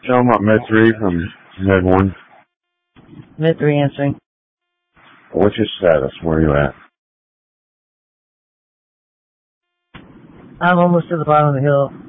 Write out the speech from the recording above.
Tell them about Med 3 from Med 1. Med 3 answering. What's your status? Where are you at? I'm almost to the bottom of the hill.